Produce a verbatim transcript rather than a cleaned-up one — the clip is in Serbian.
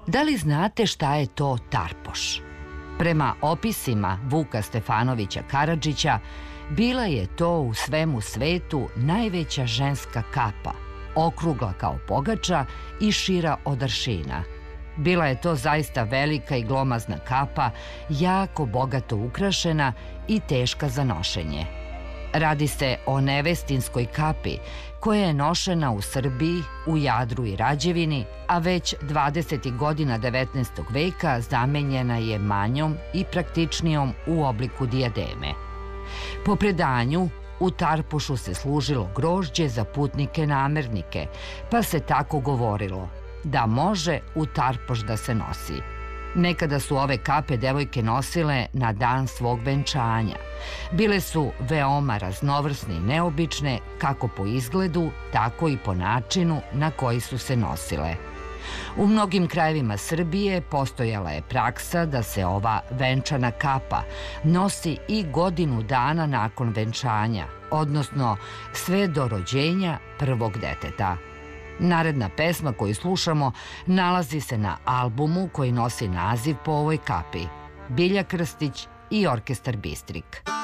Da li znate šta je to tarpoš? Prema opisima Vuka Stefanovića Karadžića, bila je to u svemu svetu najveća ženska kapa, okrugla kao pogača i šira od aršina. Bila je to zaista velika i glomazna kapa, jako bogato ukrašena i teška za nošenje. Radi se o nevestinskoj kapi koja je nošena u Srbiji, u Jadru i Rađevini, a već dvadesetih godina devetnaestog veka zamenjena je manjom i praktičnijom u obliku dijademe. Po predanju, u tarpošu se služilo grožđe za putnike namernike, pa se tako govorilo da može u tarpoš da se nosi. Nekada su ove kape devojke nosile na dan svog venčanja. Bile su veoma raznovrsne i neobične, kako po izgledu, tako i po načinu na koji su se nosile. U mnogim krajevima Srbije postojala je praksa da se ova venčana kapa nosi i godinu dana nakon venčanja, odnosno sve do rođenja prvog deteta. Naredna pesma koju slušamo nalazi se na albumu koji nosi naziv po ovoj kapi – Bilja Krstić i orkestar Bistrik.